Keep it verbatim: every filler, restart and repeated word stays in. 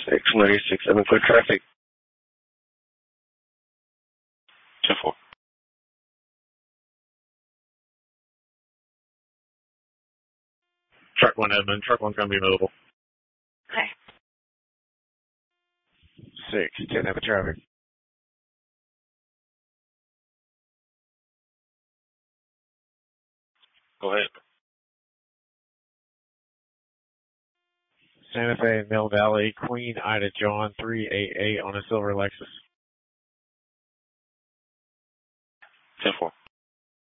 six, Murray six seven, clear traffic. ten four. Truck one, Edmund. Truck one's going to be available. Okay. six, ten, have a traffic. Go ahead. Santa Fe, Mill Valley, Queen Ida John, three eight eight on a silver Lexus. ten four.